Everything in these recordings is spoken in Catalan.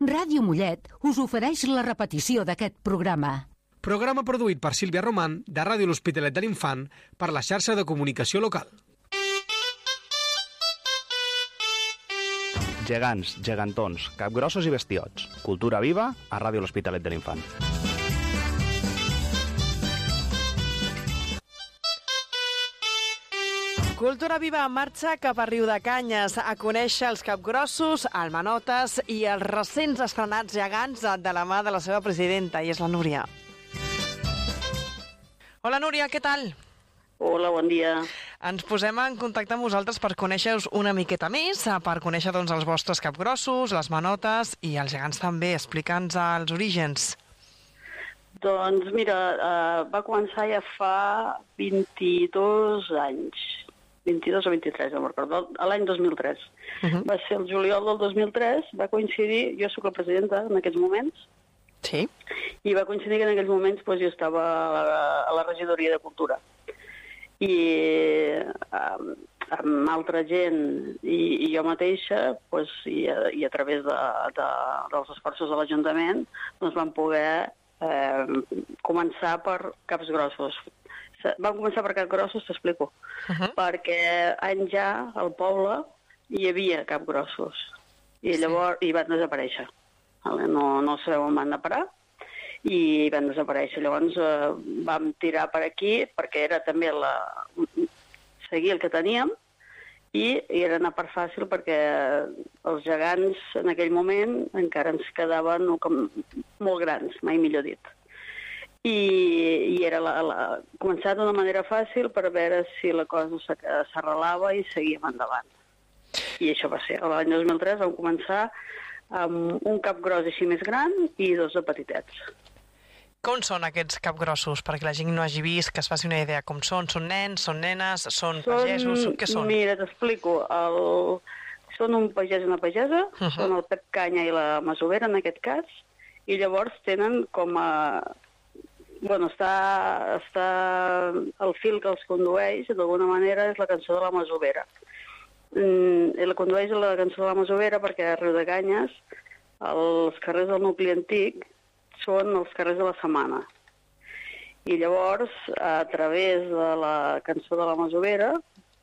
Ràdio Mollet us ofereix la repetició d'aquest programa. Programa produït per Sílvia Roman, de Ràdio L'Hospitalet de l'Infant, per la xarxa de comunicació local. Gegants, gegantons, capgrossos i bestiots. Cultura viva a Ràdio L'Hospitalet de l'Infant. Cultura viva en marxa cap a Riudecanyes a conèixer els capgrossos, almanotes i els recents estrenats gegants de la mà de la seva presidenta, i és la Núria. Hola Núria, què tal? Hola, bon dia. Ens posem en contacte amb vosaltres per conèixer-vos una miqueta més, per conèixer doncs, els vostres capgrossos, les manotes i els gegants també. Explica'ns els orígens. Doncs mira, va començar ja fa 22 anys. 22 o 23, no me'n recordo, l'any 2003. Va ser el juliol del 2003, va coincidir, jo sóc la presidenta en aquests moments, sí, i va coincidir que en aquells moments jo estava a la regidoria de Cultura. I amb altra gent i jo mateixa, i a través dels esforços de l'Ajuntament, vam poder començar per caps grossos. Vam començar per capgrossos, t'explico, perquè anys ja al poble hi havia capgrossos i llavors hi van desaparèixer. No sabeu on van parar i van desaparèixer. Llavors vam tirar per aquí perquè era també seguir el que teníem i era anar per fàcil perquè els gegants en aquell moment encara ens quedaven molt grans, mai millor dit. I era començar d'una manera fàcil per veure si la cosa s'arrelava i seguíem endavant. I això va ser. L'any 2003 vam començar amb un capgros així més gran i dos de petitets. Com són aquests capgrossos? Perquè la gent no hagi vist, que es faci una idea. Com són? Són nens? Són nenes? Són pagesos? Què són? Mira, t'explico. Són un pagès i una pagesa, són el Pep Canya i la Masovera en aquest cas, i llavors tenen com a... Bueno, està el fil que els condueix, d'alguna manera, és la cançó de la Masovera. La condueix la cançó de la Masovera perquè a Riudecanyes els carrers del nucli antic són els carrers de la setmana. I llavors, a través de la cançó de la Masovera,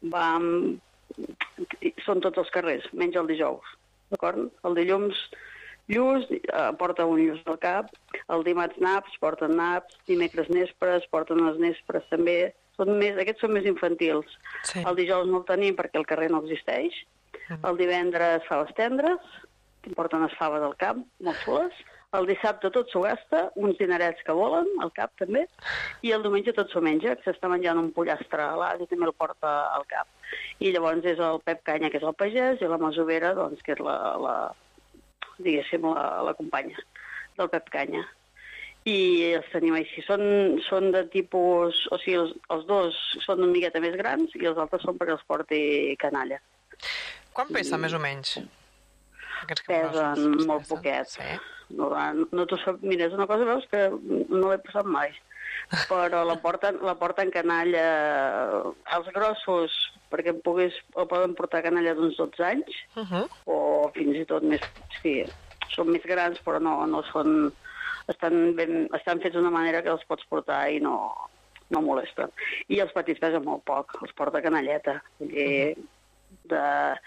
són tots els carrers, menys el dijous, d'acord? El dilluns lluç, porta un lluç al cap, el dimarts naps, porten naps, dimecres nespres, porten els nespres també, aquests són més infantils. Sí. El dijous no el tenim perquè el carrer no existeix, el divendres faves tendres, que porten les faves al camp, molt xules, el dissabte tot s'ho gasta, uns dinerets que volen, al cap també, i el diumenge tot s'ho menja, que s'està menjant un pollastre alat i també el porta al cap. I llavors és el Pep Canya, que és el pagès, i la Masovera, doncs, que és diguéssim, la companya del Pep Canya. I els tenim així. Són de tipus... O sigui, els dos són una miqueta més grans i els altres són perquè els porti canalla. Quan pesa, més o menys? Pesen molt poquet. Sí. No mira, és una cosa, veus, que no l'he posat mai. Però la porten canalla als grossos, perquè poden portar canalla d'uns 12 anys, o fins i tot més... Sí, són més grans, però no són... Estan fets d'una manera que els pots portar i no molesten. I els petits pesen molt poc, els porta canalleta. Vull dir, de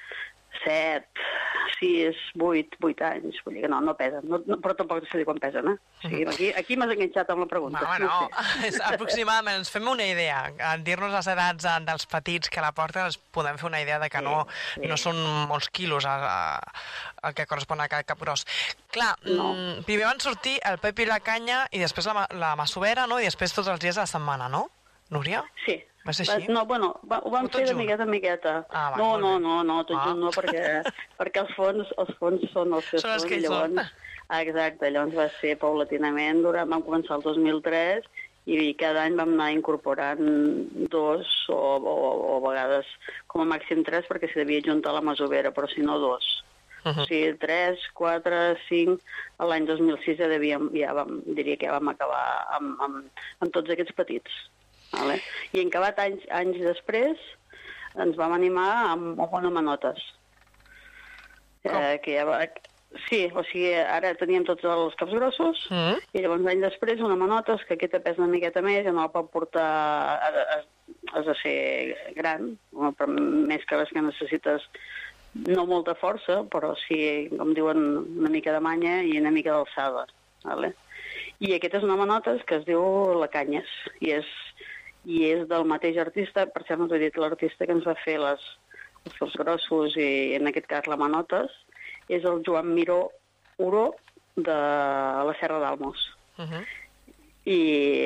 7, 6, 8 anys, vull dir que no pesen, però tampoc sé dir quan pesen, O sigui, aquí m'has enganxat amb la pregunta. No, aproximadament, ens fem una idea, en dir-nos les edats dels petits que la porten, ens podem fer una idea de que no són molts quilos el que correspon a cada capgròs. Clar, primer van sortir el Pep i la Canya i després la Masovera, no? I després tots els dies de la setmana, no? Núria? Sí. Va ser així? No, bueno, ho vam fer de miqueta en miqueta. No, tot junt no, perquè els fons són els que són. Són els que hi són. Exacte, llavors va ser paulatinament, vam començar el 2003 i cada any vam anar incorporant 2 o a vegades com a màxim 3 perquè s'hi devia juntar la Masovera, però si no 2. O sigui, 3, 4, 5, l'any 2006 diria que ja vam acabar amb tots aquests petits. Vale? I en acabat anys després ens vam animar amb Manotes. Que ja Sí, o sigui, ara teníem tots els capgrossos i llavors l'any després una manotes, que aquesta pesa una miqueta més i no la pot portar, has de ser gran, però més que les que necessites no molta força, però sí, com diuen, una mica de manya i una mica d'alçada. Vale? I aquesta és una manotes que es diu La Canyes i és del mateix artista, per cert no t'he dit, l'artista que ens va fer els capgrossos i en aquest cas la manotes, és el Joan Miró Oró de la Serra d'Almos. I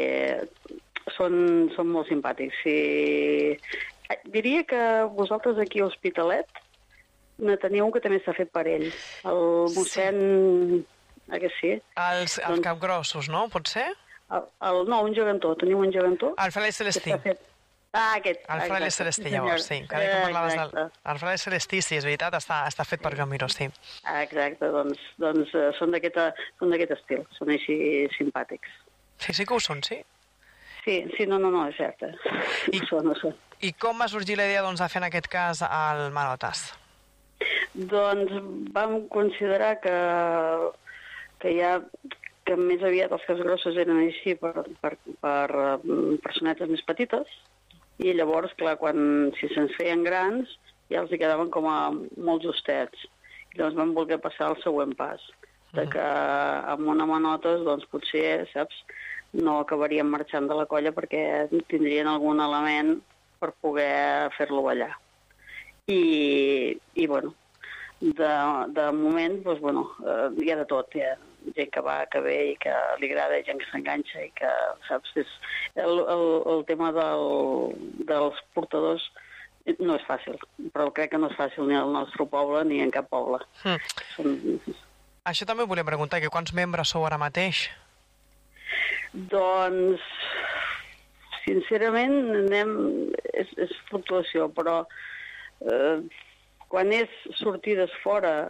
són molt simpàtics. Diria que vosaltres aquí a Hospitalet ne teniu un que també s'ha fet per ell. El mossèn... que sí? Els capgrossos, no? Pot ser? No, un gegantó. Teniu un gegantó? El Fraile Celestí. Aquest. El Fraile Celestí, llavors, sí. Cada que parlaves del Fraile Celestí, sí, és veritat, està fet per Camiro, sí. Exacte, doncs són d'aquest estil, són així simpàtics. Sí que ho són, sí? Sí, no, és cert. Ho són. I com va sorgir la idea de fer en aquest cas el Manotes? Doncs vam considerar que més aviat els capgrossos eren així per personetes més petites, i llavors, clar, si se'ns feien grans, ja els hi quedaven com a molt justets. I llavors vam voler passar al següent pas, que amb una manotes, doncs potser, saps, no acabaríem marxant de la colla perquè tindrien algun element per poder fer-lo ballar. I bueno, de moment, doncs, bueno, hi ha de tot, hi ha gent que va, que ve i que li agrada, gent que s'enganxa i que, saps, el tema dels portadors no és fàcil, però crec que no és fàcil ni al nostre poble ni en cap poble. Això també volia preguntar, que quants membres sou ara mateix? Doncs, sincerament, és fluctuació, però quan és sortides fora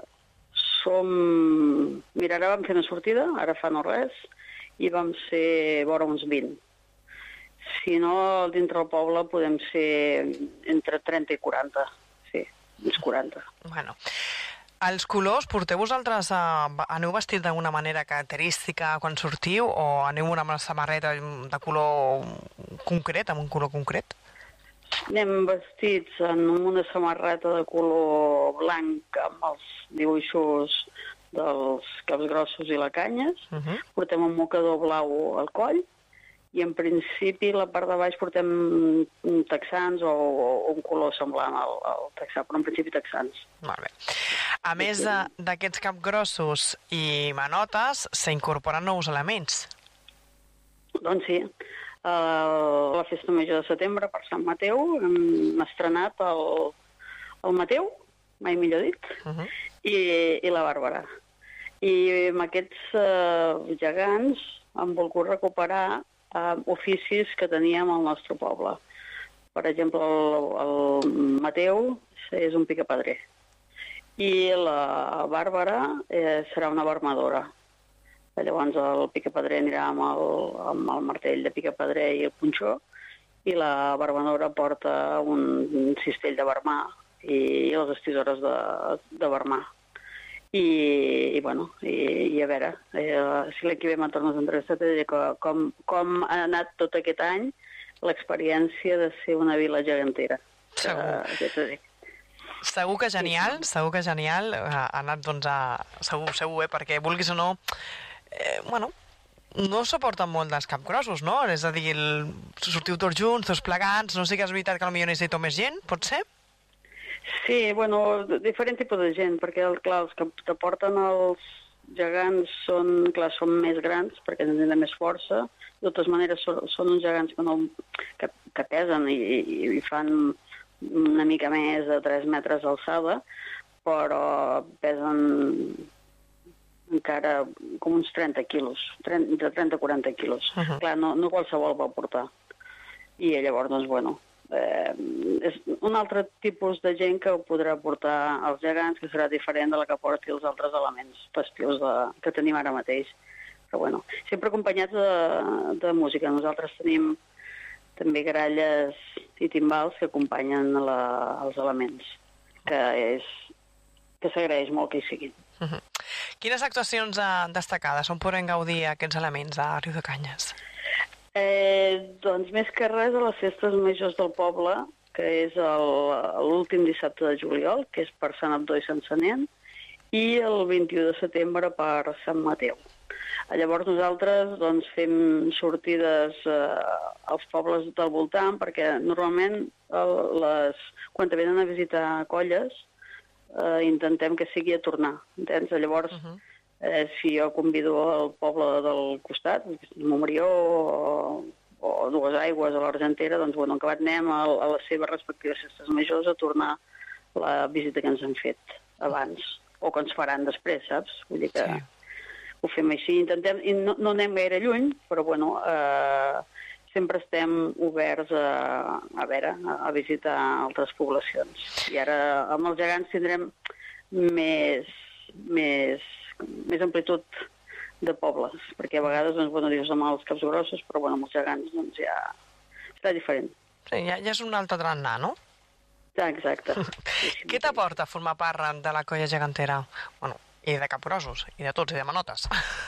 Mira, ara vam fer una sortida, ara fa no res, i vam ser vora uns 20. Si no, dintre del poble podem ser entre 30 i 40. Sí, uns 40. Bueno, els colors, porteu vosaltres, aneu vestit d'alguna manera característica quan sortiu, o aneu amb una samarreta de color concret, amb un color concret? Anem vestits en una samarreta de color blanc amb els dibuixos dels capgrossos i la canyes. Portem un mocador blau al coll i en principi la part de baix portem texans o un color semblant al texà, però en principi texans. Molt bé. A més d'aquests capgrossos i manotes, s'incorporen nous elements. Doncs sí. La festa major de setembre per Sant Mateu hem estrenat el Mateu, mai millor dit, i la Bàrbara. I amb aquests gegants hem volgut recuperar oficis que teníem al nostre poble. Per exemple, el Mateu és un picapedrer i la Bàrbara serà una barmadora. Llavors el picapedrer anirà amb el martell de picapedrer i el punxó i la barmadora porta un cistell de barmar i les estisores de barmar. I a veure, si l'any que ve me'n tornes a entrevistar, t'he de dir com ha anat tot aquest any l'experiència de ser una vila gegantera. Segur que genial, ha anat, doncs, segur, perquè vulguis o no, no s'aporten molt dels capgrossos, no? És a dir, sortiu tots junts, tots plegats, no sé que és veritat que potser necessiteu més gent, pot ser? Sí, diferent tipus de gent, perquè, clar, els que t'aporten els gegants són més grans, perquè tenen més força. De totes maneres, són uns gegants que pesen i fan una mica més de 3 metres d'alçada, però pesen encara com uns 30 quilos, de 30 a 40 quilos. Clar, no qualsevol va portar. I llavors, doncs, és un altre tipus de gent que podrà portar els gegants, que serà diferent de la que porti els altres elements festius que tenim ara mateix. Però, sempre acompanyats de música. Nosaltres tenim també gralles i timbals que acompanyen els elements, que s'agraeix molt que hi siguin. Quines actuacions destacades on podem gaudir aquests elements a Riudecanyes? Doncs més que res a les festes majors del poble, que és l'últim dissabte de juliol, que és per Sant Abdó i Sant Senent, i el 21 de setembre per Sant Mateu. Llavors nosaltres doncs, fem sortides als pobles del voltant, perquè normalment quan te venen a visitar colles intentem que sigui a tornar, entens? Llavors, si jo convido al poble del costat, Montbrió o Dues Aigües o l'Argentera, doncs, bueno, en acabat anem a les seves respectives festes majors a tornar la visita que ens han fet abans, o que ens faran després, saps? Vull dir que ho fem així, intentem, i no anem gaire lluny, però, bueno, sempre estem oberts a visitar altres poblacions. I ara amb els gegants tindrem més amplitud de pobles, perquè a vegades, doncs, bueno, dius amb els capgrossos, però, bueno, amb els gegants, doncs, ja serà diferent. Sí, ja és un altre tarannà, no? Exacte. Què t'aporta formar part de la colla gegantera? Bueno, i de capgrossos, i de tots, i de manotes.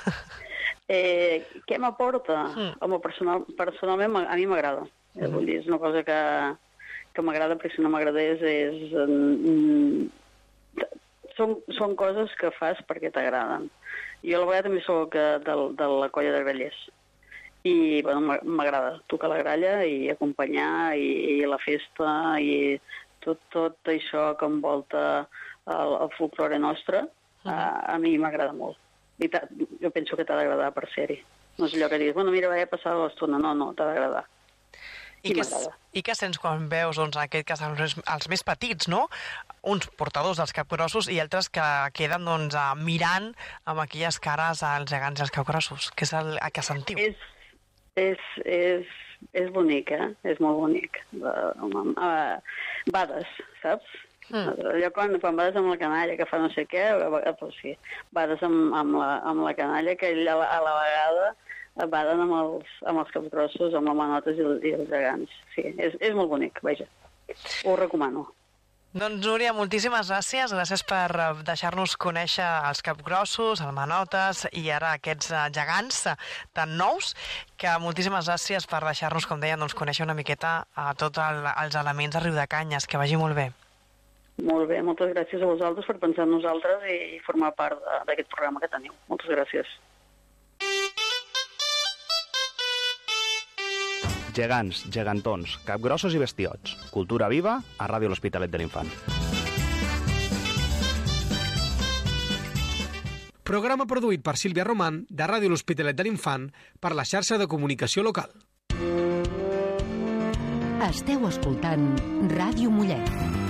Què m'aporta? Home, personalment a mi m'agrada. Vull dir, és una cosa que m'agrada, perquè si no m'agradés són coses que fas perquè t'agraden. Jo a la vegada també soc de la colla de grallers. I bueno, m'agrada tocar la gralla i acompanyar i la festa i tot això que envolta el folklore nostre, a mi m'agrada molt. I jo penso que t'ha d'agradar per ser-hi. No és allò que diguis, bueno, mira, vaig passar l'estona. No, t'ha d'agradar. I què sents quan veus, doncs, en aquest cas, els més petits, no? Uns portadors dels capgrossos i altres que queden, doncs, mirant amb aquelles cares als gegants i als capgrossos. Què és el que sentiu? És bonic, És molt bonic. Bades, saps? Allò quan vades amb la canalla que fa no sé què, doncs sí, vades amb la canalla que a la vegada baden amb els capgrossos, amb les manotes i els gegants. Sí, és molt bonic, vaja. Ho recomano. Doncs, Núria, moltíssimes gràcies. Gràcies per deixar-nos conèixer els capgrossos, els manotes i ara aquests gegants tan nous, que moltíssimes gràcies per deixar-nos, com deia, doncs, conèixer una miqueta tots els elements de Riudecanyes. Que vagi molt bé. Molt bé, moltes gràcies a vosaltres per pensar en nosaltres i formar part d'aquest programa que teniu. Moltes gràcies. Gegants, gegantons, capgrossos i bestiots. Cultura viva a Ràdio L'Hospitalet de l'Infant. Programa produït per Sílvia Roman, de Ràdio L'Hospitalet de l'Infant, per la xarxa de comunicació local. Esteu escoltant Ràdio Mollet.